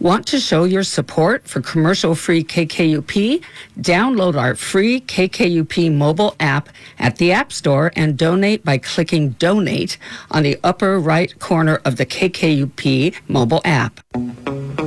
Want to show your support for commercial-free KKUP? Download our free KKUP mobile app at the App Store and donate by clicking Donate on the upper right corner of the KKUP mobile app.